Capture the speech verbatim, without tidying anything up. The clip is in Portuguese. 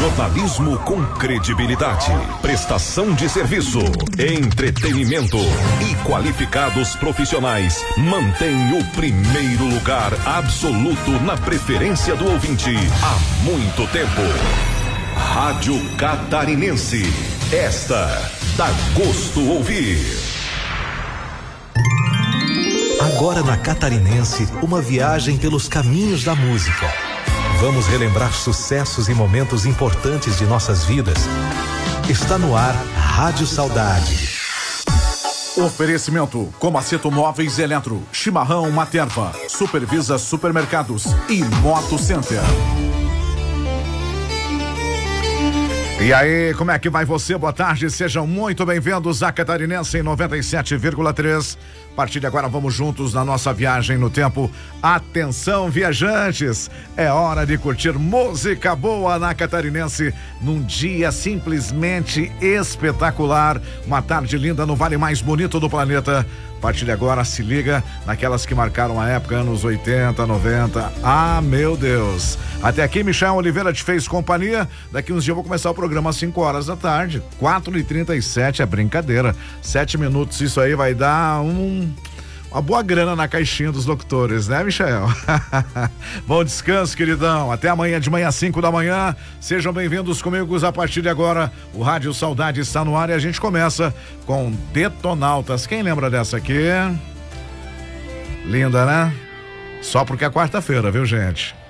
Jornalismo com credibilidade, prestação de serviço, entretenimento e qualificados profissionais mantém o primeiro lugar absoluto na preferência do ouvinte há muito tempo. Rádio Catarinense, esta dá gosto ouvir. Agora na Catarinense, uma viagem pelos caminhos da música. Vamos relembrar sucessos e momentos importantes de nossas vidas. Está no ar Rádio Saudade. Oferecimento: Comaceto Móveis Eletro, Chimarrão Materva, Supervisa Supermercados e Moto Center. E aí, como é que vai você? Boa tarde, sejam muito bem-vindos à Catarinense em noventa e sete vírgula três. A partir de agora vamos juntos na nossa viagem no tempo. Atenção, viajantes, é hora de curtir música boa na Catarinense num dia simplesmente espetacular, uma tarde linda no vale mais bonito do planeta. A partir de agora se liga naquelas que marcaram a época, anos oitenta, noventa. Ah, meu Deus. Até aqui, Michel Oliveira te fez companhia. Daqui uns dias eu vou começar o programa às cinco horas da tarde. quatro e trinta e sete é brincadeira. Sete minutos, isso aí vai dar um... uma boa grana na caixinha dos locutores, né, Michel? Bom descanso, queridão. Até amanhã de manhã, cinco da manhã. Sejam bem-vindos comigo a partir de agora. O Rádio Saudade está no ar e a gente começa com Detonautas. Quem lembra dessa aqui? Linda, né? Só porque é quarta-feira, viu, gente?